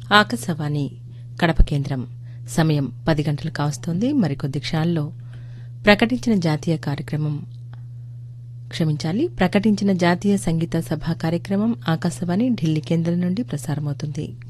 ఆకాశవాణి కడప కేంద్రం సమయం 10 గంటలు కావస్తోంది. మరికొద్ది క్షణాల్లో ప్రకటించిన జాతీయ సంగీత సభ కార్యక్రమం ఆకాశవాణి ఢిల్లీ కేంద్రం నుండి ప్రసారమవుతుంది.